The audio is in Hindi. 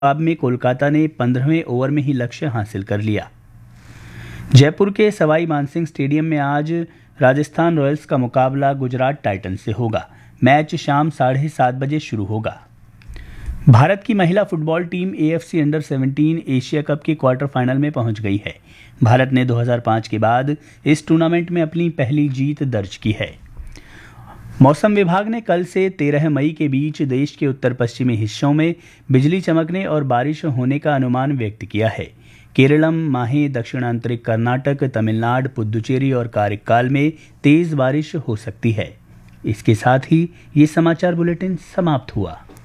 जवाब में कोलकाता ने 15वें ओवर में ही लक्ष्य हासिल कर लिया। जयपुर के सवाई मानसिंह स्टेडियम में आज राजस्थान रॉयल्स का मुकाबला गुजरात टाइटंस से होगा। मैच शाम 7:30 बजे शुरू होगा। भारत की महिला football team AFC under-17 Asia cup के क्वार्टर फाइनल में पहुंच गई है। भारत ने 2005 के बाद इस टूर्नामेंट में अपनी पहली जीत दर्ज की है। मौसम विभाग ने कल से 13 मई के बीच देश के उत्तर पश्चिमी हिस्सों में बिजली चमकने और बारिश होने का अनुमान व्यक्त किया है। केरलम, माहे, दक्षिणांतरिक कर्नाटक, तमिलनाडु, पुदुचेरी और कारिक्काल में तेज बारिश हो सकती है। इसके साथ ही ये समाचार बुलेटिन समाप्त हुआ।